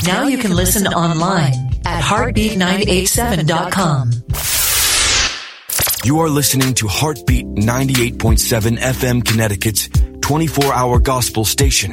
Now you can listen online at heartbeat987.com. You are listening to Heartbeat 98.7 FM Connecticut's 24-hour gospel station.